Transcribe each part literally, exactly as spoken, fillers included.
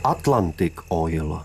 Atlantic Oil.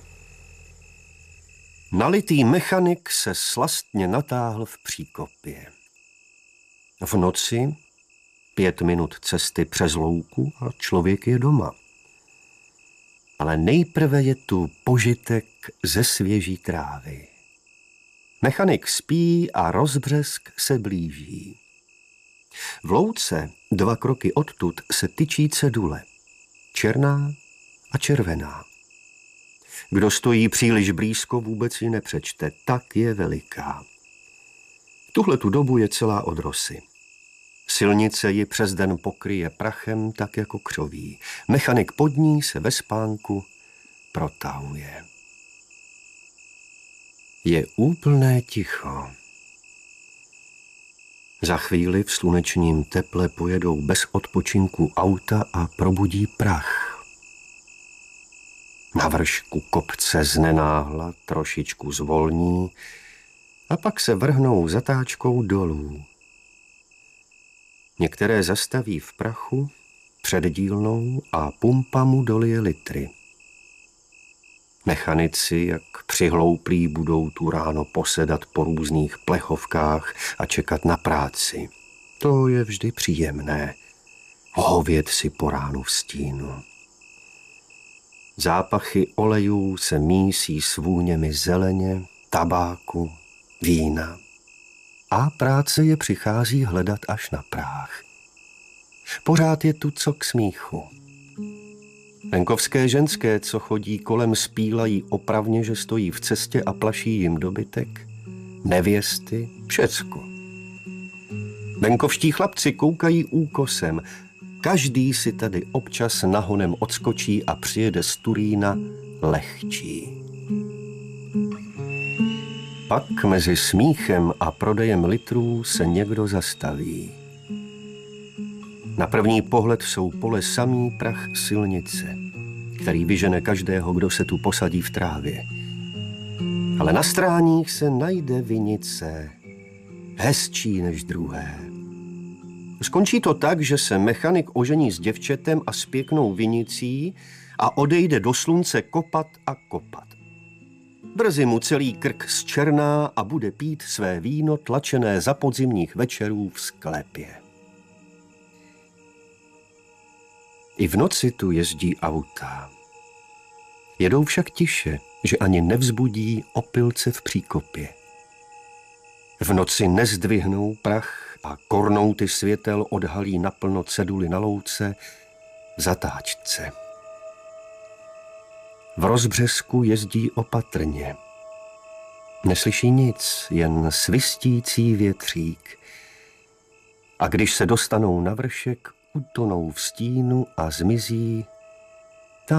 Nalitý mechanik se slastně natáhl v příkopě. V noci, pět minut cesty přes louku a člověk je doma. Ale nejprve je tu požitek ze svěží trávy. Mechanik spí a rozbřesk se blíží. V louce, dva kroky odtud, se tyčí cedule. Černá a červená. Kdo stojí příliš blízko, vůbec ji nepřečte. Tak je veliká. V tuhletu dobu je celá od rosy. Silnice ji přes den pokryje prachem, tak jako křoví. Mechanik pod ní se ve spánku protahuje. Je úplné ticho. Za chvíli v slunečním teple pojedou bez odpočinku auta a probudí prach. Na vršku kopce znenáhla trošičku zvolní a pak se vrhnou zatáčkou dolů. Některé zastaví v prachu před dílnou a pumpa mu dolije litry. Mechanici, jak přihlouplí, budou tu ráno posedat po různých plechovkách a čekat na práci. To je vždy příjemné, hovět si po ránu v stínu. Zápachy olejů se mísí s vůněmi zeleně, tabáku, vína. A práce je přichází hledat až na práh. Pořád je tu co k smíchu. Venkovské ženské, co chodí kolem, spílají opravně, že stojí v cestě a plaší jim dobytek. Nevěsty, všecko. Venkovští chlapci koukají úkosem. Každý si tady občas nahonem odskočí a přijede z Turína lehčí. Pak mezi smíchem a prodejem litrů se někdo zastaví. Na první pohled jsou pole samý prach silnice, který vyžene každého, kdo se tu posadí v trávě. Ale na stráních se najde vinice, hezčí než druhé. Skončí to tak, že se mechanik ožení s děvčetem a s pěknou vinicí a odejde do slunce kopat a kopat. Brzy mu celý krk zčerná a bude pít své víno tlačené za podzimních večerů v sklepě. I v noci tu jezdí auta. Jedou však tiše, že ani nevzbudí opilce v příkopě. V noci nezdvihnou prach a kornouty světel odhalí naplno ceduly na louce v zatáčce. V rozbřesku jezdí opatrně. Neslyší nic, jen svistící větřík. A když se dostanou na vršek, utonou v stínu a zmizí